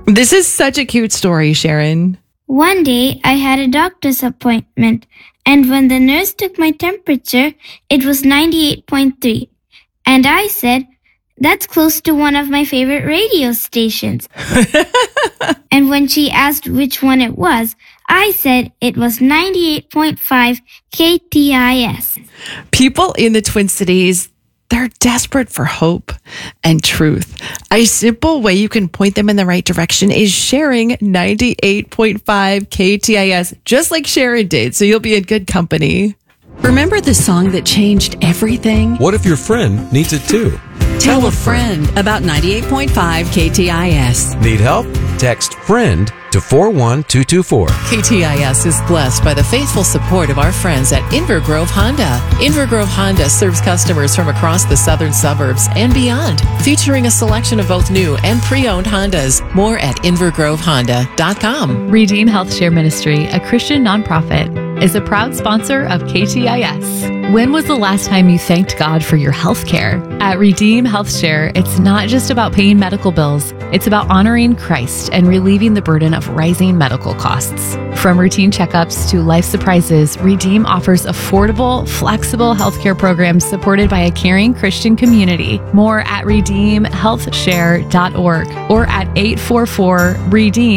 This is such a cute story, Sharon. One day, I had a doctor's appointment, and when the nurse took my temperature, it was 98.3. And I said, "That's close to one of my favorite radio stations." And when she asked which one it was, I said it was 98.5 KTIS. People in the Twin Cities, they're desperate for hope and truth. A simple way you can point them in the right direction is sharing 98.5 KTIS, just like Sharon did, so you'll be in good company. Remember the song that changed everything? What if your friend needs it too? Tell a friend about 98.5 KTIS. Need help? Text FRIEND to 41224. KTIS is blessed by the faithful support of our friends at Invergrove Honda. Invergrove Honda serves customers from across the southern suburbs and beyond, featuring a selection of both new and pre-owned Hondas. More at invergrovehonda.com. Redeem Health Share Ministry, a Christian nonprofit, is a proud sponsor of KTIS. When was the last time you thanked God for your health care? At Redeem Health Share, it's not just about paying medical bills. It's about honoring Christ and relieving the burden of rising medical costs. From routine checkups to life surprises, Redeem offers affordable, flexible healthcare programs supported by a caring Christian community. More at redeemhealthshare.org or at 844-REDEEM